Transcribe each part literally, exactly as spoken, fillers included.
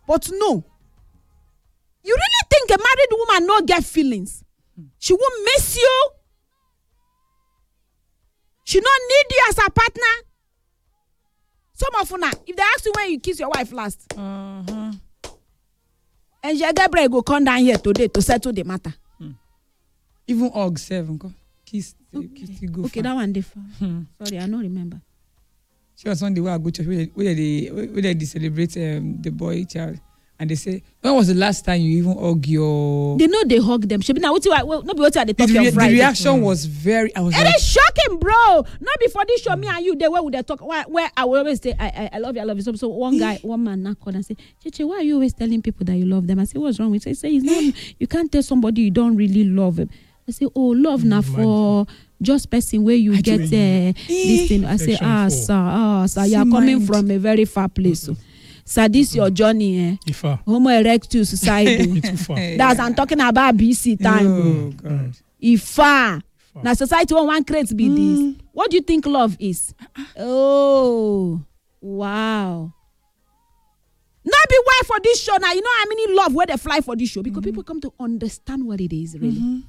But no. You really think a married woman no get feelings? She won't miss you. She don't need you as a partner. Some of you, if they ask you when you kiss your wife last, uh-huh. and your Gabriel go come down here today to settle the matter. Hmm. Even Og seven kiss, okay. kiss go. Okay, that one different. Hmm. Sorry, I don't remember. She was on the way I go to church where they where they celebrate um, the boy child. And they say, when was the last time you even hug your... They know they hug them. She be now, well, not be what at the top the, of Friday. The reaction mm. was very... I was it like, is shocking, bro. Not before this show, me and you, they where would they talk? Where, where I will always say, I, I, I love you, I love you. So, so one guy, one man now called and say, Cheche, why are you always telling people that you love them? I say, what's wrong with you? He say, it's not, you can't tell somebody you don't really love him. I say, oh, love now for... just person where you I get uh, this thing. I say, ah, four. sir, ah, sir, you are coming mind. from a very far place. Mm-hmm. So. So this mm-hmm. your journey, eh? Ifa. Homo erectus society. That's I'm talking about B C time. Oh God. Ifa. Ifa. Now society won't want create be mm. this. What do you think love is? Oh, wow. Not be why for this show now. You know how many love where they fly for this show because mm-hmm. people come to understand what it is really. Mm-hmm.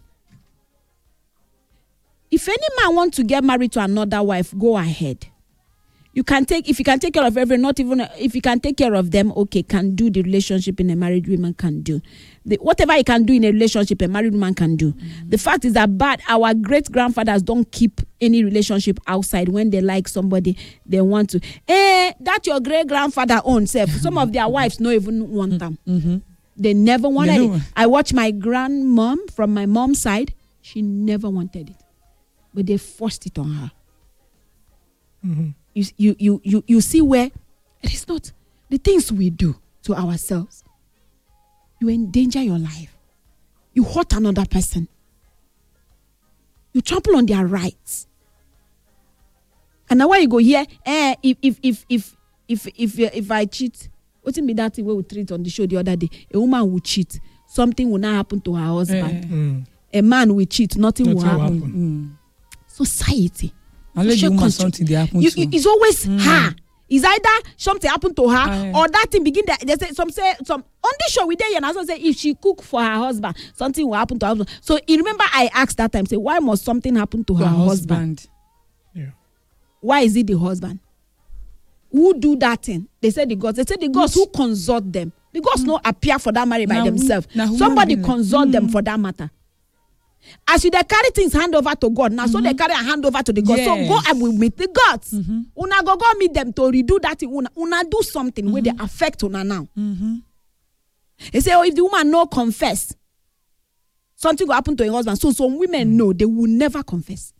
If any man want to get married to another wife, go ahead. You can take, if you can take care of everyone, not even, if you can take care of them, okay, can do the relationship in a married woman can do. The, whatever you can do in a relationship, a married woman can do. Mm-hmm. The fact is that bad, our great-grandfathers don't keep any relationship outside when they like somebody, they want to. Eh, that your great-grandfather own self. Some of their wives don't even want them. Mm-hmm. They never wanted they it. I watched my grandmom from my mom's side. She never wanted it. But they forced it on her. Mm-hmm. You, you, you, you, you see where it is not the things we do to ourselves. You endanger your life. You hurt another person. You trample on their rights. And now when you go here, eh, if if if if if if, if, if I cheat, what's in me that thing we will treat on the show the other day? A woman will cheat, something will not happen to her husband. Mm. A man will cheat, nothing, nothing will happen. Will happen. Mm. Society. Unless you want something they happen you, to. It's always mm. her. It's either something happened to her uh, or that thing begin. They say some say some on this show we did and also say if she cook for her husband, something will happen to her husband. So you remember I asked that time, say why must something happen to, to her, her husband? husband? Yeah. Why is it the husband? Who do that thing? They said the gods. They said the gods who consult them. The gods mm. not appear for that marriage by now themselves. Who, Somebody consult mm. them for that matter. As you they carry things hand over to God, now mm-hmm. so they carry a hand over to the God. Yes. So go and we meet the gods. Mm-hmm. Una go go meet them to redo that thing. Una, una do something mm-hmm. where they affect una now. Mm-hmm. They say, oh, if the woman no confess, something will happen to her husband. So some women mm-hmm. know they will never confess.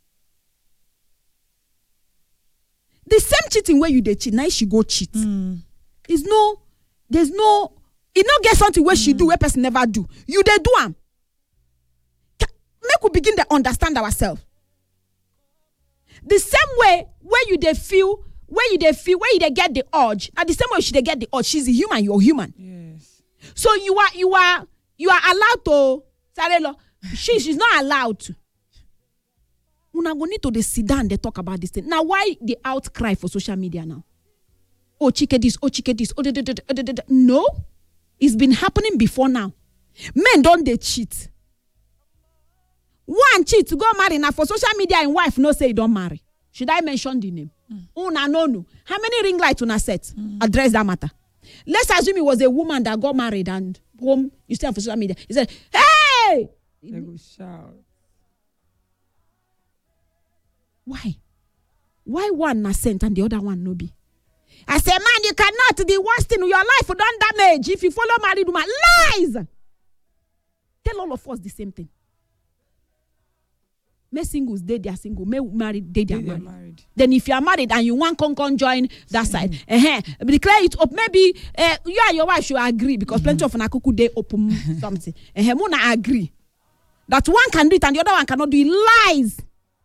The same cheating where you they cheat, now she go cheat. Mm. It's no, there's no, it no get something where mm. she do where person never do. You they do am. Make we begin to understand ourselves. The same way where you they feel, where you they feel, where you they get the urge, and the same way she they get the urge. She's a human, you're human. Yes. So you are, you are, you are allowed to. Sarelo, she, she's not allowed to. Una go need to they sit down. They talk about this thing. Now, why the outcry for social media now? Oh, chike this, oh, chike this, oh, da, da, da, da, da, da. No, it's been happening before now. Men don't they cheat. One cheat to go marry now for social media and wife no say you don't marry. Should I mention the name? Mm. Una no no. How many ring lights una set? Mm. Address that matter. Let's assume it was a woman that got married and home you stay on social media. He said, "Hey!" They go shout. Why? Why one na sent and the other one no be? I say, man, you cannot. The worst thing in your life will don't damage if you follow married woman. Lies. Tell all of us the same thing. May singles, they they are single. May married, they they are married. married. Then if you are married and you want to come join that side, uh-huh, declare it up. Maybe uh, you and your wife should agree because mm-hmm. plenty of nakuku they open something. Uh-huh, muna agree that one can do it and the other one cannot do it. Lies.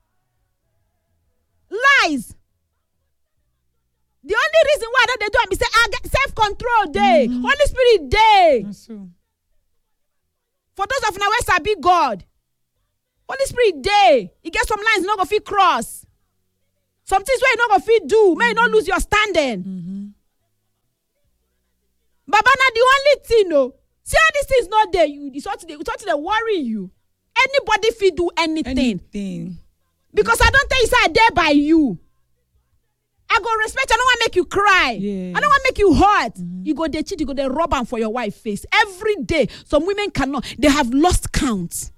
Lies. The only reason why that they do it is say I get self-control day, mm-hmm. Holy Spirit day. So. For those of now where sabi God. Holy Spirit day. You get some lines not go fit cross. Some things where you not go fit do. May you not lose your standing. Mm-hmm. Baba, na the only anything, no. See how this thing's not there. You it's not they it's they worry you. Anybody fit do anything. Anything. Because I don't tell you say I there by you. I go respect. I don't want to make you cry. Yes. I don't want to make you hurt. Mm-hmm. You go they cheat. You go they rub am for your wife face every day. Some women cannot. They have lost count.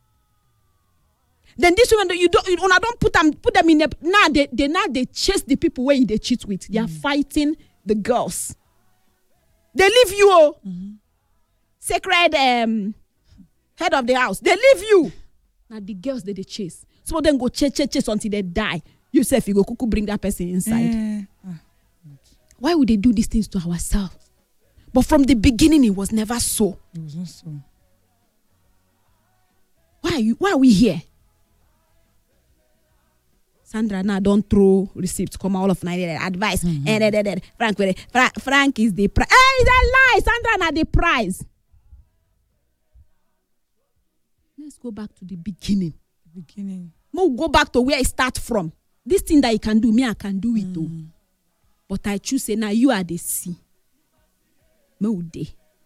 Then this women you don't. You, when I don't put them put them in a now they they now they chase the people where they cheat with. They are mm-hmm. fighting the girls. They leave you. Oh, mm-hmm. Sacred um, head of the house. They leave you. Now the girls that they chase. Some of them go chase chase chase until they die. You say if you go cuckoo bring that person inside. Uh, Why would they do these things to ourselves? But from the beginning, it was never so. It was not so. Why are you? Why are we here? Sandra now don't throw receipts. Come all of Nigeria advice. Mm-hmm. And eh, eh, eh, Frank, Frank, Frank is the prize. Hey, it's a lie. Sandra now the prize. Let's go back to the beginning. The beginning. We'll go back to where it starts from. This thing that you can do, me, I can do it mm. too. But I choose say now you are the sea. Me day.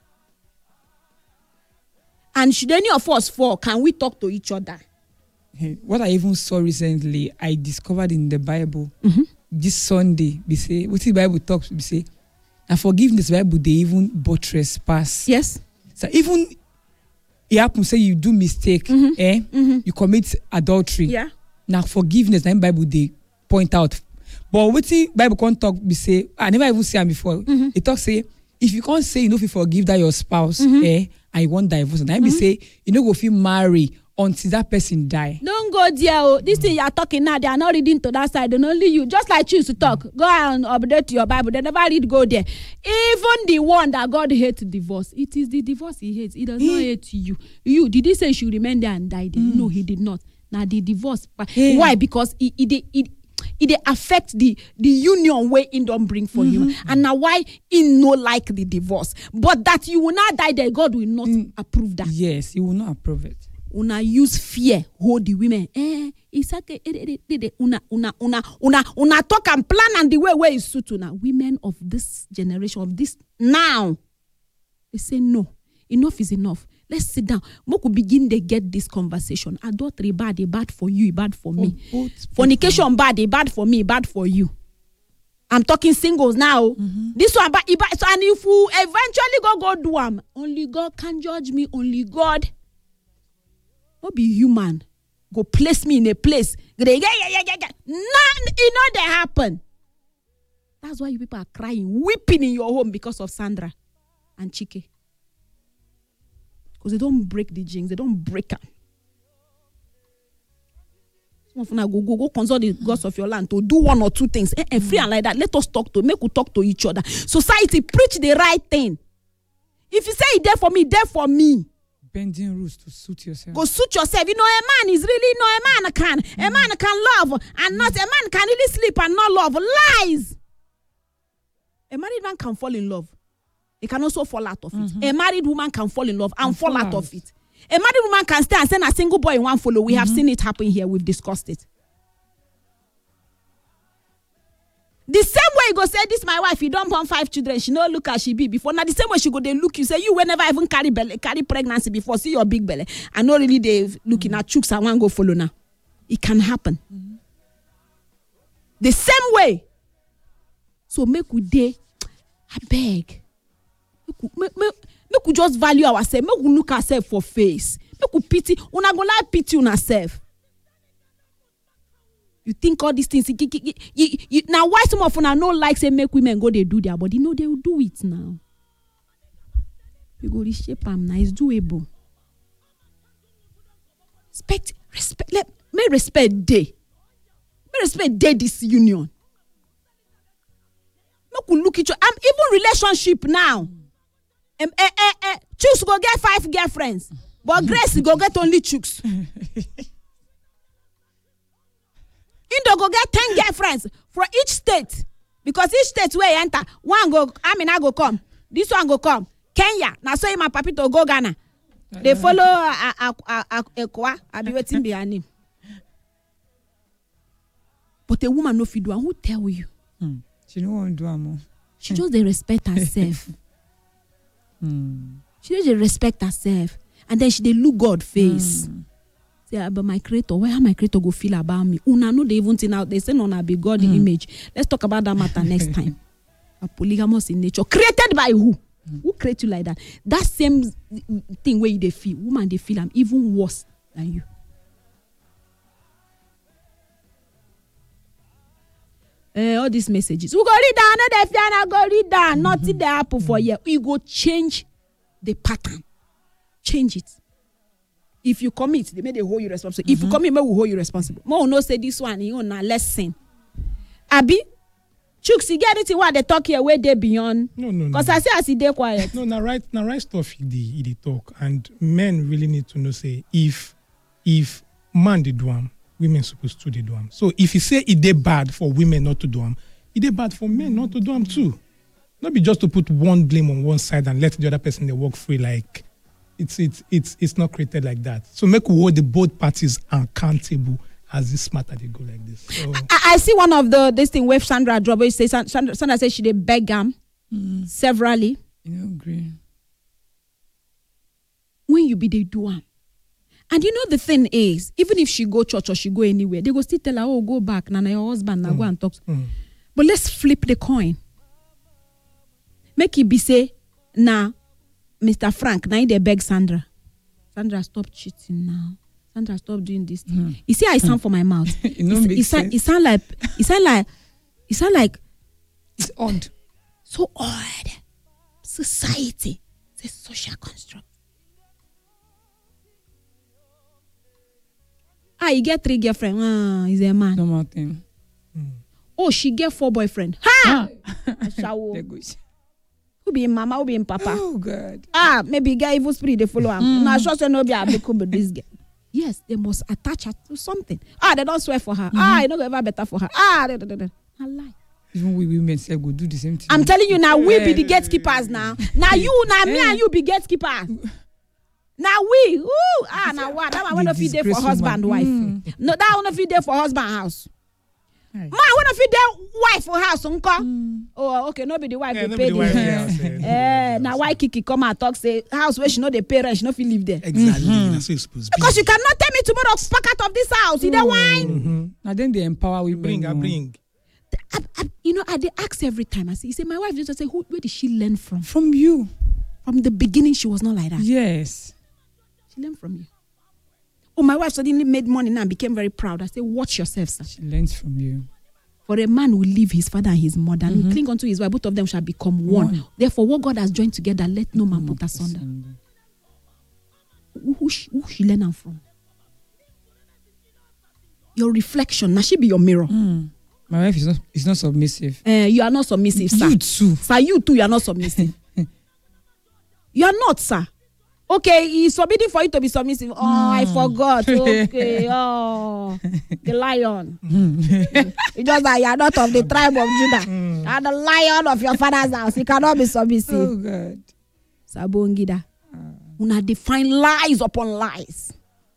And should any of us fall, can we talk to each other? Hey, what I even saw recently, I discovered in the Bible mm-hmm. this Sunday. We say, what the Bible talks, we say, and forgiveness Bible they even buttress pass. Yes. So even it happens say you do mistake, mm-hmm. eh? Mm-hmm. You commit adultery. Yeah. Now forgiveness, then Bible they point out. But what the Bible can't talk, we say, I never even see him before. Mm-hmm. It talks say, if you can't say you know if you forgive that your spouse, mm-hmm. eh, and you want divorce, and then mm-hmm. we say you know go feel marry until that person die. Don't go there. Oh. This mm-hmm. thing you are talking now, they are not reading to that side, and only you. Just like you used to talk, mm-hmm. go and update your Bible. They never read go there. Even the one that God hates divorce, it is the divorce he hates. He does not hate you. You did he say she should remain there and die there? Mm-hmm. No, he did not. Now the divorce. Yeah. Why? Because it it it it affect the the union where it don't bring for mm-hmm. you. And now why in no like the divorce, but that you will not die there, God will not mm. approve that. Yes, He will not approve it. Una use fear hold the women. Eh, it's okay. Una una una una una talk and plan and the way where is suit una. Women of this generation of this now, they say no. Enough is enough. Let's sit down. We could begin to get this conversation. Adultery bad, they bad for you, bad for me. Oh, fornication bad, they bad for me, bad for you. I'm talking singles now. Mm-hmm. This one bad, bad. So and if you eventually go go do them, only God can judge me. Only God. Not be human. Go place me in a place. Yeah, yeah, yeah, yeah, yeah. None, it not that happen. That's why you people are crying, weeping in your home because of Sandra and Chike. Because they don't break the jinx, they don't break them. Some of them go, go, go consult the gods of your land to do one or two things. Eh, eh, free and like that. Let us talk to, make we talk to each other. Society, preach the right thing. If you say it there for me, there for me. Bending rules to suit yourself. Go suit yourself. You know, a man is really, no, a man can. Mm. A man can love and not, a man can really sleep and not love. Lies. A married man can fall in love. He can also fall out of it. Mm-hmm. A married woman can fall in love and, and fall, fall out, out of it. A married woman can stay and send a single boy in one follow. We mm-hmm. have seen it happen here. We've discussed it. The same way you go say, this my wife, you don't born five children, she no look as she be before. Now the same way she go, they look, you say, you will never even carry belly, carry pregnancy before, see your big belly. And not really they looking mm-hmm. at chooks and one go follow now. It can happen. Mm-hmm. The same way. So make we day, I beg. Make, make, make we just value ourselves. Make we look ourselves for face. Make we pity. Una go like pity on ourselves. You think all these things. You, you, you, you, now why some of una no like say make women go they do their body? No, they will do it now. You go reshape them now. It's doable. Respect, respect. Let me respect day. Me respect day this union. Make we look each other. I'm even relationship now. Um, eh, eh, eh. Chooks go get five girlfriends, but Grace go get only chooks. Indo go get ten girlfriends for each state, because each state where you enter, one go, I mean I go come, this one go come, Kenya. Now so my papito go Ghana. They follow a a a a Ekwa. I be waiting behind him. But a woman no fit do. Who tell you? Hmm. She no want do more. She just they respect herself. Mm. She dey respect herself, and then she dey look God face. Mm. Say, but my creator, why my creator go feel about me? Una no dey even think out. They say una be God mm. image. Let's talk about that matter next time. A polygamous in nature, created by who? Mm. Who create you like that? That same thing where you dey feel, woman they feel I'm even worse than you. Uh, all these messages. We go read down, no dey fear, na go read down. Nothing dey happen for you. We go change the pattern. Change it. If you commit, they may they hold you responsible. Mm-hmm. If you commit, they will hold you responsible. More no say this one, you know, lesson. Abi, Chooks, you get anything what they talk here where they beyond? No, no, no. Because I say I see they quiet. No, now right, now right stuff he dey, he dey talk, and men really need to know say if if man dey do am, women supposed to dey do am. So if he say it dey bad for women not to do am, it dey bad for men not to do am too. Not be just to put one blame on one side and let the other person they walk free like. It's it's it's it's not created like that. So make we hold the both parties accountable as this matter they go like this. So I, I see one of the this thing where Sandra drop. It says Sandra, Sandra says she dey beg am mm. severally. You don't agree. When you be they do am, and you know the thing is, even if she go church or she go anywhere, they go still tell her, "Oh, go back, now your husband, now mm. go and talk." Mm. But let's flip the coin. Make it be say, nah. Mister Frank, now they beg Sandra. Sandra, stop cheating now. Sandra, stop doing this thing. Mm. You see, I sound mm. for my mouth. it, no it, it, sound, it sound like, it sound like, it sound like, it's odd. So odd. Society, it's a social construct. Ah, you get three girlfriends. Ah, he's a man. No more thing. Mm. Oh, she get four boyfriends. Ha! Ah. Who be in mama, who be in papa? Oh God. Ah, maybe guy evil spirit they follow him. Mm. Now sure say no be able with this girl. Yes, they must attach her to something. Ah, they don't swear for her. Mm-hmm. Ah, you don't go ever better for her. Ah, they, they, they, they. I lie. Even we women say go do the same thing. I'm telling you now, we be the gatekeepers now. Now you, now me and you be gatekeepers. Now we, ooh, ah, now what? That one wanna feed there for husband, wife. Mm. No, that wanna feed there for husband house. Ma, I wanna feed their wife for house, uncle. Mm. Oh, okay, no be the wife yeah, they pay the wife, yeah, eh, now why Kiki come and talk say house where she know the parents, she no feel live there. Exactly, mm-hmm. That's what it's supposed to be. Because you cannot tell me tomorrow pack out of this house. You don't wine. Mm-hmm. And then they empower we bring, I bring. I, I, you know, I they ask every time. I say, you say my wife just say, who, where did she learn from? From you. From the beginning, she was not like that. Yes. She learned from you. Oh, my wife suddenly made money now and became very proud. I say, watch yourself, sir. She learns from you. For a man will leave his father and his mother and mm-hmm. will cling unto his wife, both of them shall become one. one. Therefore, what God has joined together, let no man mm-hmm. put asunder. Who, who, she, who she learn from? Your reflection. Now she be your mirror. Mm. My wife is not is not submissive. Uh, you are not submissive, sir. You too. Sir, you too, you are not submissive. You are not, sir. Okay, it's forbidden for you to be submissive. Oh, mm. I forgot. Okay. Oh, the lion. Mm. It's just that you are not of the tribe of Judah. Mm. You are the lion of your father's house. You cannot be submissive. Oh, God. Sabongida. Uh. Una define lies upon lies.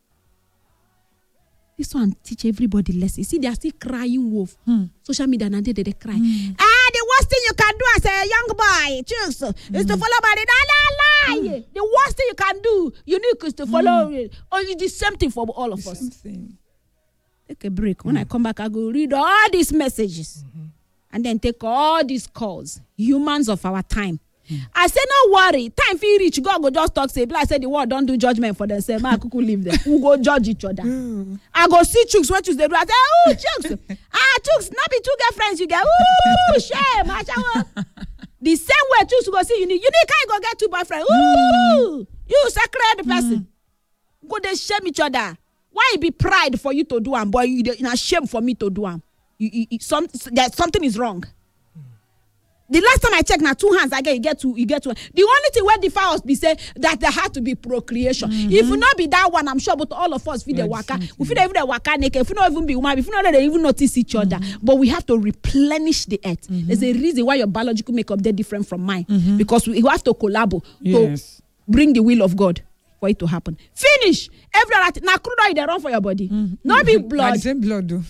This one teach everybody lessons. See, they are still crying wolf. Hmm. Social media, and they, they, they cry. Hmm. Ah, the worst thing you can do as a young boy, choose, hmm. is to follow body. La, la, la. Hmm. The worst thing you can do, unique, is to follow. Hmm. Or it's the same thing for all of the us. Same thing. Take a break. When hmm. I come back, I go read all these messages. Mm-hmm. And then take all these calls. Humans of our time. Mm. I say, no worry. Time feel reach. God go just talk. Say, I said the world don't do judgment for themselves. I could live there. We go judge each other. Mm. I go see chooks. What you say? I say, oh, chooks. ah, chooks. Not be two girlfriends. You get, ooh, shame. The same way chooks go see unique. Unique can't go get two boyfriends. Ooh, mm. you sacred person. Mm. Go they shame each other. Why it be pride for you to do am, boy? You a shame for me to do am. You, you, you, some, there, something is wrong. The last time I checked, now two hands again, you get to, you get to. The only thing where defy us be say that there had to be procreation. Mm-hmm. If you not be that one, I'm sure, but all of us feel the waka. We feel even the waka naked. If we not even be woman, if we not they even notice each other. Mm-hmm. But we have to replenish the earth. Mm-hmm. There's a reason why your biological makeup they're different from mine. Mm-hmm. Because we have to collabo yes. to bring the will of God for it to happen. Finish. Every other thing. Now crude oil they run for your body. Mm-hmm. Not be blood. The same blood though.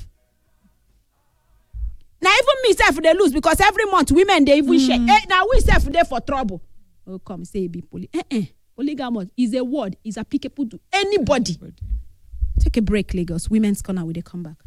Now even me self they lose because every month women they even mm. share. Eh, now we self they for trouble. or come say e be poly. Eh eh. Polygamous is a word, is applicable to anybody. But Take a break, Lagos. Women's Corner, will they come back?